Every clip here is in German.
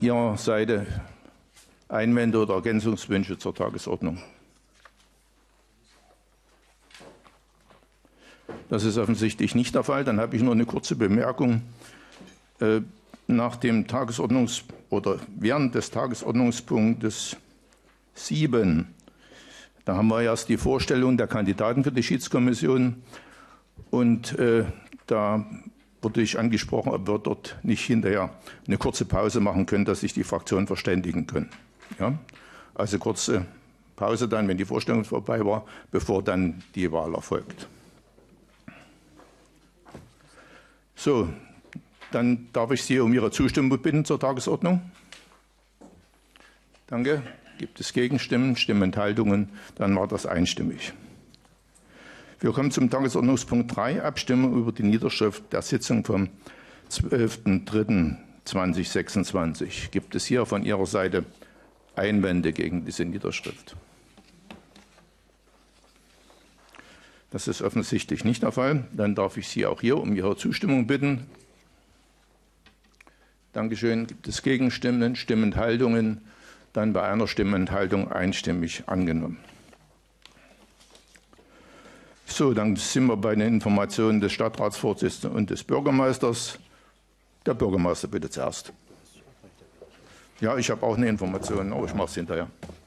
Ihrer Seite Einwände oder Ergänzungswünsche zur Tagesordnung? Das ist offensichtlich nicht der Fall. Dann habe ich nur eine kurze Bemerkung. Nach dem während des Tagesordnungspunktes 7, da haben wir erst die Vorstellung der Kandidaten für die Schiedskommission und da wurde ich angesprochen, ob wir dort nicht hinterher eine kurze Pause machen können, dass sich die Fraktionen verständigen können. Ja? Also kurze Pause dann, wenn die Vorstellung vorbei war, bevor dann die Wahl erfolgt. So, dann darf ich Sie um Ihre Zustimmung bitten zur Tagesordnung. Danke. Gibt es Gegenstimmen, Stimmenthaltungen? Dann war das einstimmig. Wir kommen zum Tagesordnungspunkt 3, Abstimmung über die Niederschrift der Sitzung vom 12.03.2026. Gibt es hier von Ihrer Seite Einwände gegen diese Niederschrift? Das ist offensichtlich nicht der Fall. Dann darf ich Sie auch hier um Ihre Zustimmung bitten. Dankeschön. Gibt es Gegenstimmen, Stimmenthaltungen? Dann bei einer Stimmenthaltung einstimmig angenommen. So, dann sind wir bei den Informationen des Stadtratsvorsitzenden und des Bürgermeisters. Der Bürgermeister bitte zuerst. Ja, ich habe auch eine Information, aber ich mache es hinterher.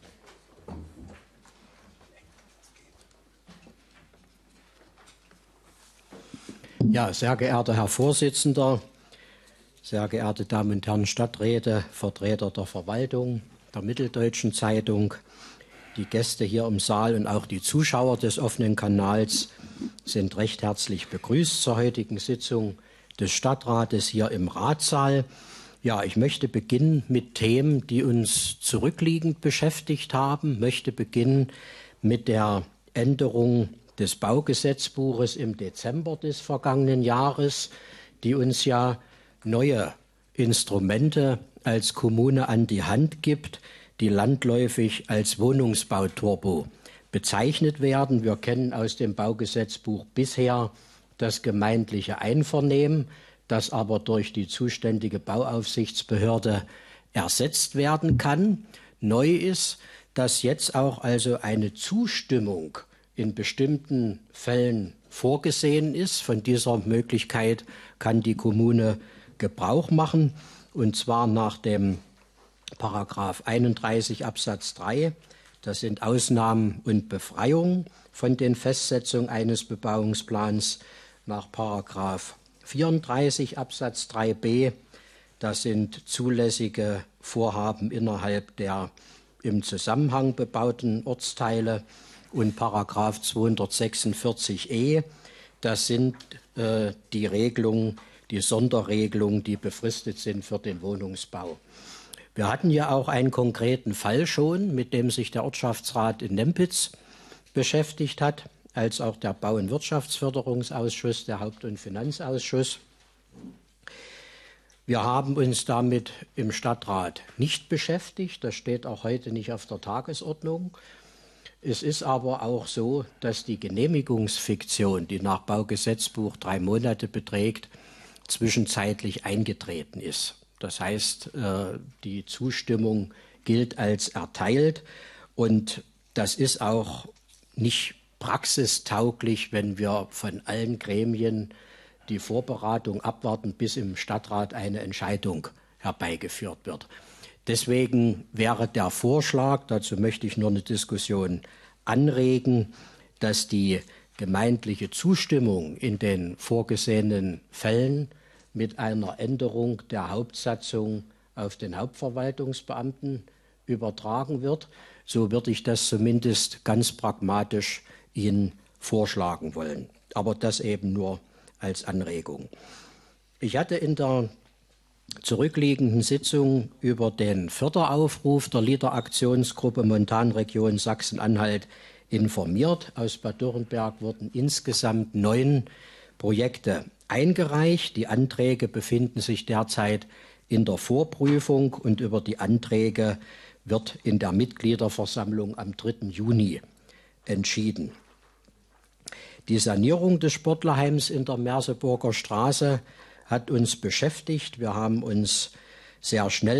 Ja, sehr geehrter Herr Vorsitzender, sehr geehrte Damen und Herren Stadträte, Vertreter der Verwaltung, der Mitteldeutschen Zeitung, die Gäste hier im Saal und auch die Zuschauer des offenen Kanals sind recht herzlich begrüßt zur heutigen Sitzung des Stadtrates hier im Ratssaal. Ja, ich möchte beginnen mit Themen, die uns zurückliegend beschäftigt haben. Ich möchte beginnen mit der Änderung des Baugesetzbuches im Dezember des vergangenen Jahres, die uns ja neue Instrumente als Kommune an die Hand gibt, die landläufig als Wohnungsbauturbo bezeichnet werden. Wir kennen aus dem Baugesetzbuch bisher das gemeindliche Einvernehmen, das aber durch die zuständige Bauaufsichtsbehörde ersetzt werden kann. Neu ist, dass jetzt auch also eine Zustimmung in bestimmten Fällen vorgesehen ist. Von dieser Möglichkeit kann die Kommune Gebrauch machen, und zwar nach dem Paragraph 31 Absatz 3. Das sind Ausnahmen und Befreiungen von den Festsetzungen eines Bebauungsplans. Nach Paragraph 34 Absatz 3b. Das sind zulässige Vorhaben innerhalb der im Zusammenhang bebauten Ortsteile. Und Paragraph 246e, das sind die Regelungen, die Sonderregelungen, die befristet sind für den Wohnungsbau. Wir hatten ja auch einen konkreten Fall schon, mit dem sich der Ortschaftsrat in Nempitz beschäftigt hat, als auch der Bau- und Wirtschaftsförderungsausschuss, der Haupt- und Finanzausschuss. Wir haben uns damit im Stadtrat nicht beschäftigt. Das steht auch heute nicht auf der Tagesordnung. Es ist aber auch so, dass die Genehmigungsfiktion, die nach Baugesetzbuch 3 Monate beträgt, zwischenzeitlich eingetreten ist. Das heißt, die Zustimmung gilt als erteilt, und das ist auch nicht praxistauglich, wenn wir von allen Gremien die Vorberatung abwarten, bis im Stadtrat eine Entscheidung herbeigeführt wird. Deswegen wäre der Vorschlag, dazu möchte ich nur eine Diskussion anregen, dass die gemeindliche Zustimmung in den vorgesehenen Fällen mit einer Änderung der Hauptsatzung auf den Hauptverwaltungsbeamten übertragen wird. So würde ich das zumindest ganz pragmatisch Ihnen vorschlagen wollen. Aber das eben nur als Anregung. Ich hatte in der zurückliegenden Sitzung über den Förderaufruf der LEADER-Aktionsgruppe Montanregion Sachsen-Anhalt informiert. Aus Bad Dürrenberg wurden insgesamt 9 Projekte eingereicht. Die Anträge befinden sich derzeit in der Vorprüfung, und über die Anträge wird in der Mitgliederversammlung am 3. Juni entschieden. Die Sanierung des Sportlerheims in der Merseburger Straße hat uns beschäftigt. Wir haben uns sehr schnell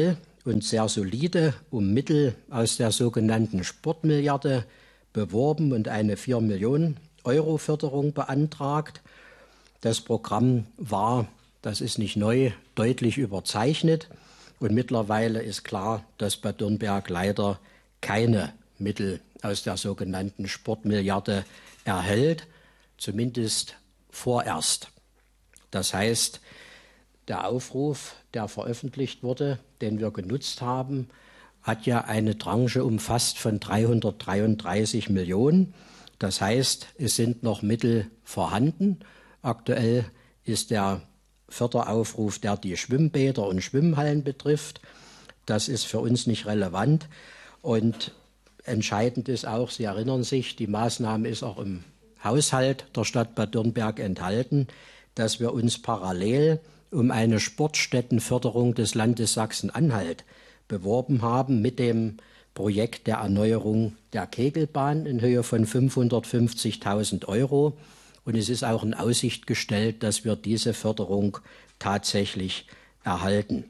und sehr solide um Mittel aus der sogenannten Sportmilliarde beworben und eine 4 Millionen Euro Förderung beantragt. Das Programm war, das ist nicht neu, deutlich überzeichnet. Und mittlerweile ist klar, dass Bad Dürnberg leider keine Mittel aus der sogenannten Sportmilliarde erhält, zumindest vorerst. Das heißt, der Aufruf, der veröffentlicht wurde, den wir genutzt haben, hat ja eine Tranche umfasst von 333 Millionen. Das heißt, es sind noch Mittel vorhanden. Aktuell ist der Förderaufruf, der die Schwimmbäder und Schwimmhallen betrifft. Das ist für uns nicht relevant. Und entscheidend ist auch, Sie erinnern sich, die Maßnahme ist auch im Haushalt der Stadt Bad Dürnberg enthalten, dass wir uns parallel um eine Sportstättenförderung des Landes Sachsen-Anhalt beworben haben mit dem Projekt der Erneuerung der Kegelbahn in Höhe von 550.000 Euro. Und es ist auch in Aussicht gestellt, dass wir diese Förderung tatsächlich erhalten.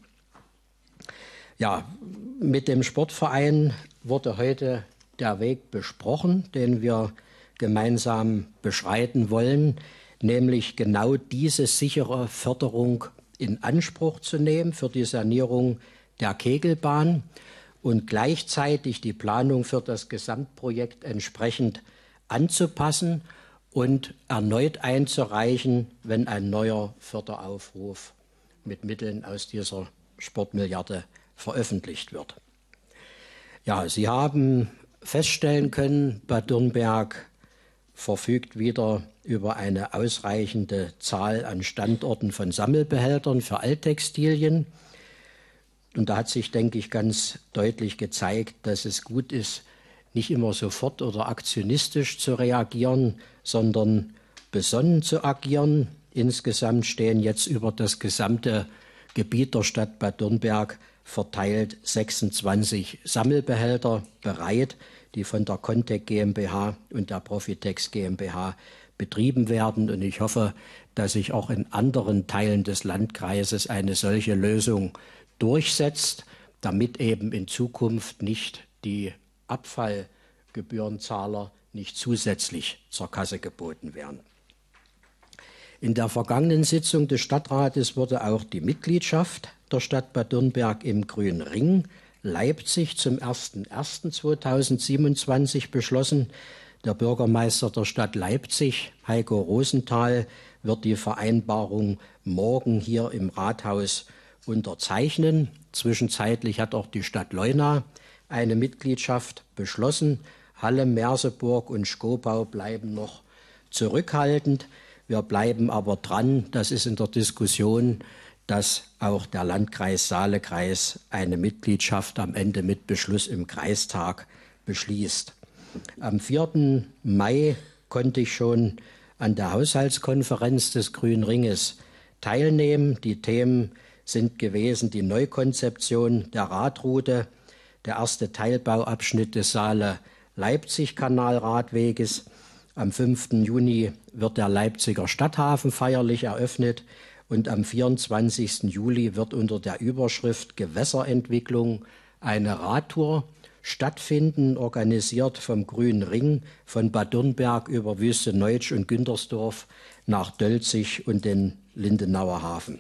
Ja, mit dem Sportverein wurde heute der Weg besprochen, den wir gemeinsam beschreiten wollen, nämlich genau diese sichere Förderung in Anspruch zu nehmen für die Sanierung der Kegelbahn und gleichzeitig die Planung für das Gesamtprojekt entsprechend anzupassen und erneut einzureichen, wenn ein neuer Förderaufruf mit Mitteln aus dieser Sportmilliarde veröffentlicht wird. Ja, Sie haben feststellen können, Bad Dürnberg verfügt wieder über eine ausreichende Zahl an Standorten von Sammelbehältern für Alttextilien. Und da hat sich, denke ich, ganz deutlich gezeigt, dass es gut ist, nicht immer sofort oder aktionistisch zu reagieren, sondern besonnen zu agieren. Insgesamt stehen jetzt über das gesamte Gebiet der Stadt Bad Dürnberg verteilt 26 Sammelbehälter bereit, die von der Contec GmbH und der Profitex GmbH betrieben werden. Und ich hoffe, dass sich auch in anderen Teilen des Landkreises eine solche Lösung durchsetzt, damit eben in Zukunft nicht die Abfallgebührenzahler nicht zusätzlich zur Kasse geboten werden. In der vergangenen Sitzung des Stadtrates wurde auch die Mitgliedschaft der Stadt Bad Dürnberg im Grünen Ring Leipzig zum 01.01.2027 beschlossen. Der Bürgermeister der Stadt Leipzig, Heiko Rosenthal, wird die Vereinbarung morgen hier im Rathaus unterzeichnen. Zwischenzeitlich hat auch die Stadt Leuna eine Mitgliedschaft beschlossen. Halle, Merseburg und Schkopau bleiben noch zurückhaltend. Wir bleiben aber dran, das ist in der Diskussion, dass auch der Landkreis Saalekreis eine Mitgliedschaft am Ende mit Beschluss im Kreistag beschließt. Am 4. Mai konnte ich schon an der Haushaltskonferenz des Grünen Ringes teilnehmen. Die Themen sind gewesen die Neukonzeption der Radroute, der erste Teilbauabschnitt des Saale-Leipzig-Kanalradweges. Am 5. Juni wird der Leipziger Stadthafen feierlich eröffnet und am 24. Juli wird unter der Überschrift Gewässerentwicklung eine Radtour stattfinden, organisiert vom Grünen Ring von Bad Dürnberg über Wüsteneutsch und Güntersdorf nach Dölzig und den Lindenauer Hafen.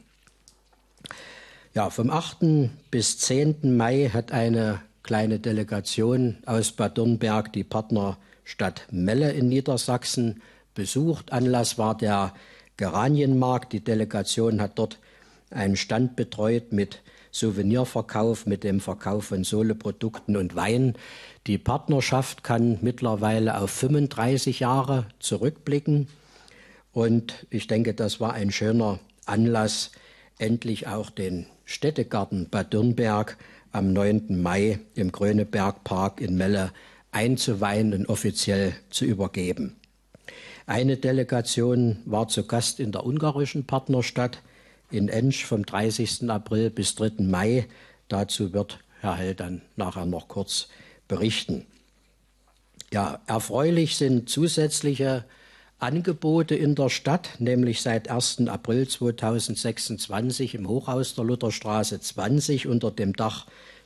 Ja, vom 8. bis 10. Mai hat eine kleine Delegation aus Bad Dürnberg die Partnerstadt Melle in Niedersachsen besucht. Anlass war der Geranienmarkt. Die Delegation hat dort einen Stand betreut mit Souvenirverkauf, mit dem Verkauf von Soleprodukten und Wein. Die Partnerschaft kann mittlerweile auf 35 Jahre zurückblicken. Und ich denke, das war ein schöner Anlass, endlich auch den Städtegarten Bad Dürnberg am 9. Mai im Grönebergpark in Melle einzuweihen und offiziell zu übergeben. Eine Delegation war zu Gast in der ungarischen Partnerstadt in Ensch vom 30. April bis 3. Mai. Dazu wird Herr Held dann nachher noch kurz berichten. Ja, erfreulich sind zusätzliche Angebote in der Stadt, nämlich seit 1. April 2026 im Hochhaus der Lutherstraße 20 unter dem Dach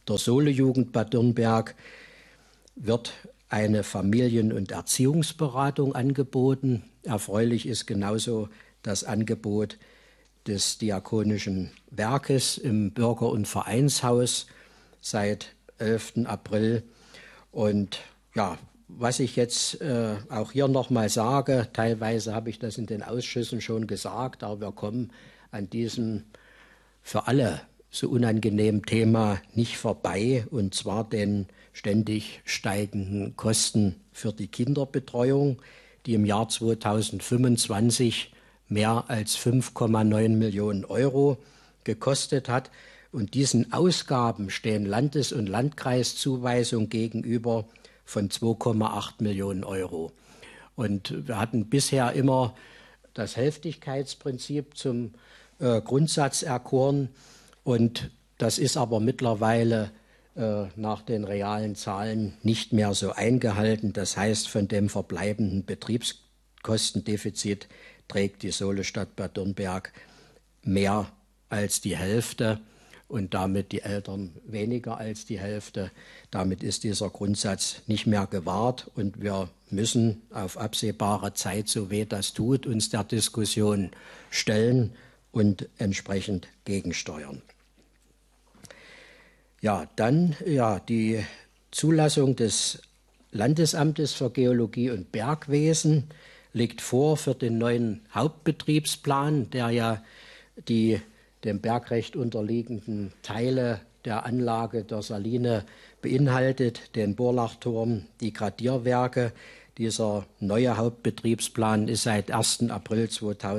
der Sohle-Jugend Bad Dürnberg wird eine Familien- und Erziehungsberatung angeboten. Erfreulich ist genauso das Angebot des Diakonischen Werkes im Bürger- und Vereinshaus seit 11. April. Und ja, was ich jetzt auch hier nochmal sage, teilweise habe ich das in den Ausschüssen schon gesagt, aber wir kommen an diesem für alle so unangenehmen Thema nicht vorbei, und zwar den ständig steigenden Kosten für die Kinderbetreuung, die im Jahr 2025 mehr als 5,9 Millionen Euro gekostet hat. Und diesen Ausgaben stehen Landes- und Landkreiszuweisungen gegenüber von 2,8 Millionen Euro. Und wir hatten bisher immer das Hälftigkeitsprinzip zum Grundsatz erkoren. Und das ist aber mittlerweile nach den realen Zahlen nicht mehr so eingehalten. Das heißt, von dem verbleibenden Betriebskostendefizit trägt die Sohle-Stadt Bad Dürnberg mehr als die Hälfte und damit die Eltern weniger als die Hälfte. Damit ist dieser Grundsatz nicht mehr gewahrt, und wir müssen auf absehbare Zeit, so weh das tut, uns der Diskussion stellen und entsprechend gegensteuern. Ja, dann die Zulassung des Landesamtes für Geologie und Bergwesen liegt vor für den neuen Hauptbetriebsplan, der ja die dem Bergrecht unterliegenden Teile der Anlage der Saline beinhaltet, den Borlachturm, die Gradierwerke. Dieser neue Hauptbetriebsplan ist seit 1. April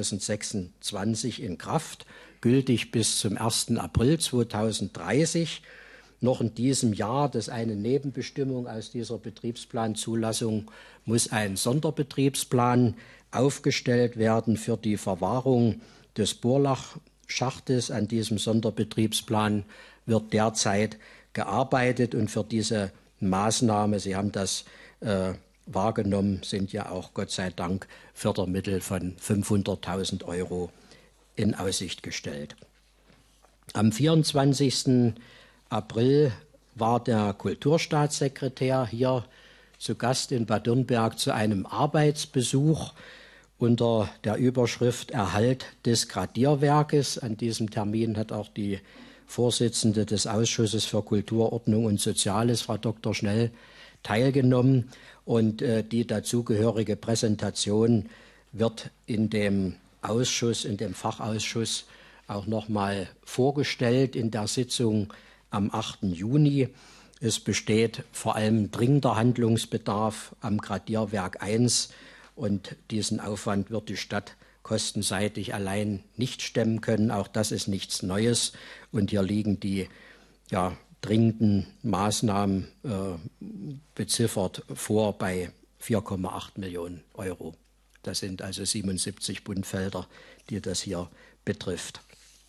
2026 in Kraft, gültig bis zum 1. April 2030. Noch in diesem Jahr, das ist eine Nebenbestimmung aus dieser Betriebsplanzulassung, muss ein Sonderbetriebsplan aufgestellt werden für die Verwahrung des Borlachschachtes. An diesem Sonderbetriebsplan wird derzeit gearbeitet, und für diese Maßnahme, Sie haben das wahrgenommen, sind ja auch Gott sei Dank Fördermittel von 500.000 Euro in Aussicht gestellt. Am 24. April war der Kulturstaatssekretär hier zu Gast in Bad Dürnberg zu einem Arbeitsbesuch unter der Überschrift Erhalt des Gradierwerkes. An diesem Termin hat auch die Vorsitzende des Ausschusses für Kultur, Ordnung und Soziales, Frau Dr. Schnell, teilgenommen. Und die dazugehörige Präsentation wird in dem Ausschuss, in dem Fachausschuss auch nochmal vorgestellt in der Sitzung am 8. Juni. Es besteht vor allem dringender Handlungsbedarf am Gradierwerk 1, und diesen Aufwand wird die Stadt kostenseitig allein nicht stemmen können. Auch das ist nichts Neues, und hier liegen die dringenden Maßnahmen beziffert vor bei 4,8 Millionen Euro. Das sind also 77 Bundfelder, die das hier betrifft.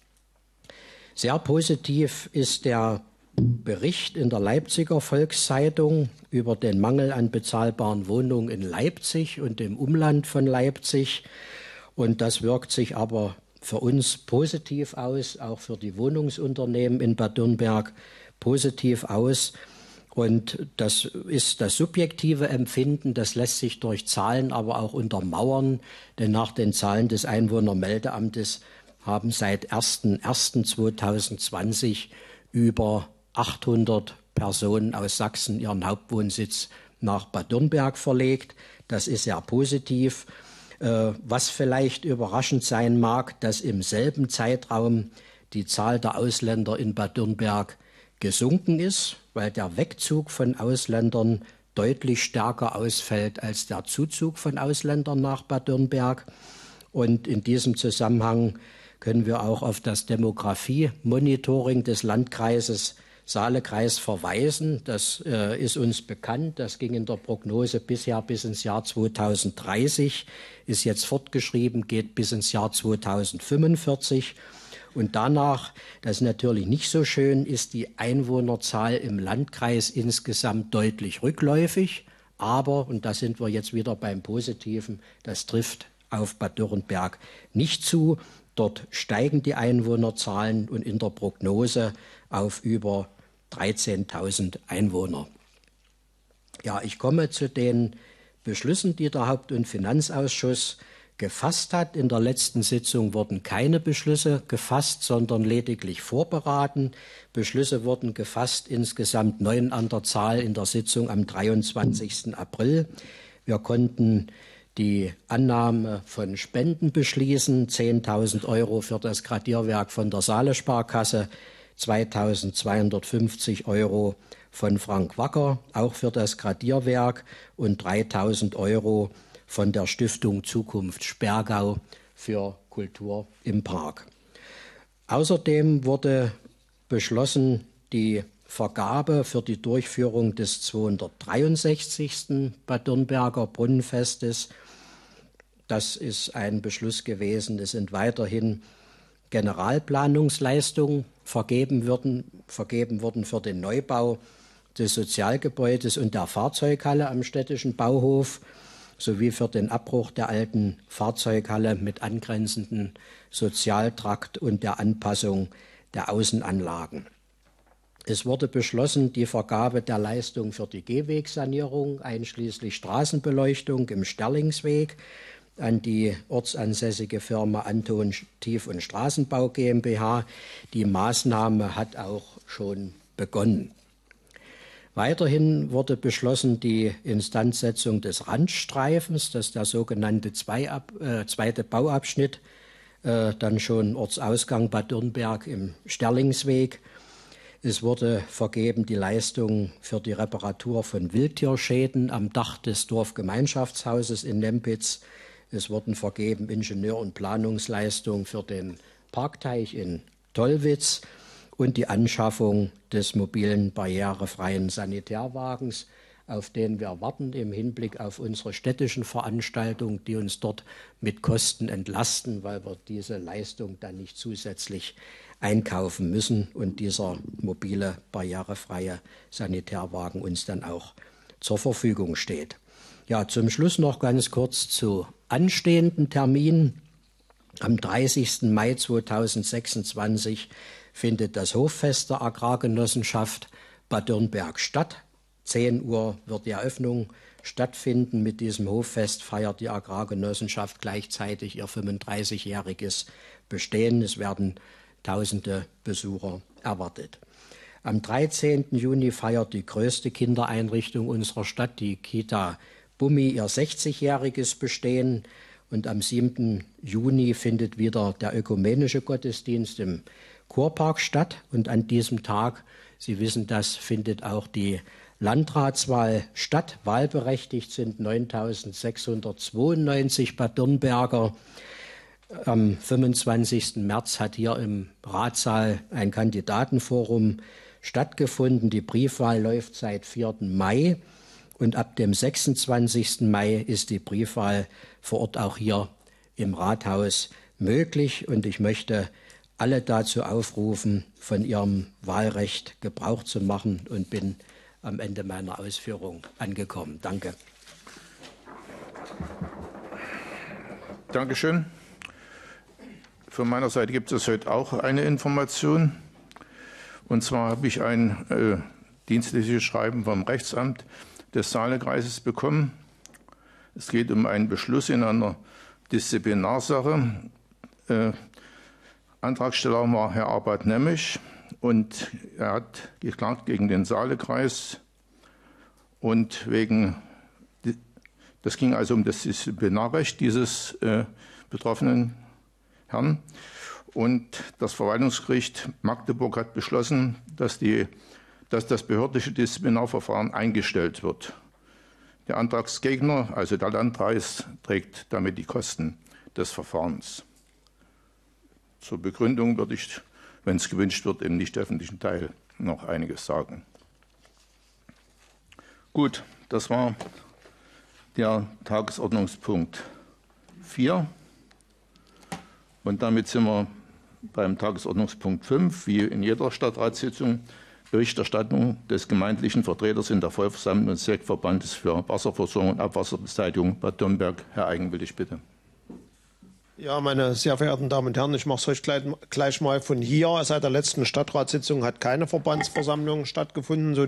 Sehr positiv ist der Bericht in der Leipziger Volkszeitung über den Mangel an bezahlbaren Wohnungen in Leipzig und im Umland von Leipzig. Und das wirkt sich aber für uns positiv aus, auch für die Wohnungsunternehmen in Bad Dürnberg positiv aus. Und das ist das subjektive Empfinden, das lässt sich durch Zahlen aber auch untermauern, denn nach den Zahlen des Einwohnermeldeamtes haben seit 01.01.2020 über 800 Personen aus Sachsen ihren Hauptwohnsitz nach Bad Dürnberg verlegt. Das ist sehr positiv. Was vielleicht überraschend sein mag, dass im selben Zeitraum die Zahl der Ausländer in Bad Dürnberg gesunken ist, weil der Wegzug von Ausländern deutlich stärker ausfällt als der Zuzug von Ausländern nach Bad Dürnberg. Und in diesem Zusammenhang können wir auch auf das Demografie-Monitoring des Landkreises Saalekreis verweisen. Das ist uns bekannt. Das ging in der Prognose bisher bis ins Jahr 2030, ist jetzt fortgeschrieben, geht bis ins Jahr 2045. Und danach, das ist natürlich nicht so schön, ist die Einwohnerzahl im Landkreis insgesamt deutlich rückläufig. Aber, und da sind wir jetzt wieder beim Positiven, das trifft auf Bad Dürnberg nicht zu. Dort steigen die Einwohnerzahlen und in der Prognose auf über 13.000 Einwohner. Ja, ich komme zu den Beschlüssen, die der Haupt- und Finanzausschuss gefasst hat. In der letzten Sitzung wurden keine Beschlüsse gefasst, sondern lediglich vorberaten. Beschlüsse wurden gefasst, insgesamt 9 an der Zahl in der Sitzung am 23. April. Wir konnten die Annahme von Spenden beschließen, 10.000 € für das Gradierwerk von der Saale-Sparkasse, 2.250 € von Frank Wacker, auch für das Gradierwerk, und 3.000 € von der Stiftung Zukunft Sperrgau für Kultur im Park. Außerdem wurde beschlossen, die Vergabe für die Durchführung des 263. Bad Dürnberger Brunnenfestes. Das ist ein Beschluss gewesen. Es sind weiterhin Generalplanungsleistungen vergeben worden für den Neubau des Sozialgebäudes und der Fahrzeughalle am städtischen Bauhof sowie für den Abbruch der alten Fahrzeughalle mit angrenzenden Sozialtrakt und der Anpassung der Außenanlagen. Es wurde beschlossen, die Vergabe der Leistung für die Gehwegsanierung einschließlich Straßenbeleuchtung im Sterlingsweg an die ortsansässige Firma Anton Tief- und Straßenbau GmbH. Die Maßnahme hat auch schon begonnen. Weiterhin wurde beschlossen, die Instandsetzung des Randstreifens, das ist der sogenannte zweite Bauabschnitt, dann schon Ortsausgang Bad Dürnberg im Sterlingsweg. Es wurde vergeben die Leistung für die Reparatur von Wildtierschäden am Dach des Dorfgemeinschaftshauses in Nempitz. Es wurden vergeben Ingenieur- und Planungsleistungen für den Parkteich in Tollwitz und die Anschaffung des mobilen barrierefreien Sanitärwagens, auf den wir warten im Hinblick auf unsere städtischen Veranstaltungen, die uns dort mit Kosten entlasten, weil wir diese Leistung dann nicht zusätzlich einkaufen müssen und dieser mobile barrierefreie Sanitärwagen uns dann auch zur Verfügung steht. Ja, zum Schluss noch ganz kurz zu anstehenden Terminen. Am 30. Mai 2026 findet das Hoffest der Agrargenossenschaft Bad Dürnberg statt. 10 Uhr wird die Eröffnung stattfinden. Mit diesem Hoffest feiert die Agrargenossenschaft gleichzeitig ihr 35-jähriges Bestehen. Es werden Tausende Besucher erwartet. Am 13. Juni feiert die größte Kindereinrichtung unserer Stadt, die Kita Bummi, ihr 60-jähriges Bestehen. Und am 7. Juni findet wieder der ökumenische Gottesdienst im Kurpark statt. Und an diesem Tag, Sie wissen das, findet auch die Landratswahl statt. Wahlberechtigt sind 9.692 Bad Dürnberger. Am 25. März hat hier im Ratssaal ein Kandidatenforum stattgefunden. Die Briefwahl läuft seit 4. Mai und ab dem 26. Mai ist die Briefwahl vor Ort auch hier im Rathaus möglich. Und ich möchte alle dazu aufrufen, von ihrem Wahlrecht Gebrauch zu machen und bin am Ende meiner Ausführung angekommen. Danke. Dankeschön. Von meiner Seite gibt es heute auch eine Information. Und zwar habe ich ein dienstliches Schreiben vom Rechtsamt des Saalekreises bekommen. Es geht um einen Beschluss in einer Disziplinarsache. Antragsteller war Herr Abat Nemisch und er hat geklagt gegen den Saalekreis. Und das ging also um das Disziplinarrecht dieses betroffenen Herrn. Und das Verwaltungsgericht Magdeburg hat beschlossen, dass das behördliche Disziplinarverfahren eingestellt wird. Der Antragsgegner, also der Landkreis, trägt damit die Kosten des Verfahrens. Zur Begründung würde ich, wenn es gewünscht wird, im nicht öffentlichen Teil noch einiges sagen. Gut, das war der Tagesordnungspunkt 4. Und damit sind wir beim Tagesordnungspunkt 5, wie in jeder Stadtratssitzung, Berichterstattung des gemeindlichen Vertreters in der Vollversammlung des Sektverbandes für Wasserversorgung und Abwasserbeseitigung Bad Dürnberg. Herr Eigenwillig, bitte. Ja, meine sehr verehrten Damen und Herren, ich mache es euch gleich mal von hier. Seit der letzten Stadtratssitzung hat keine Verbandsversammlung stattgefunden,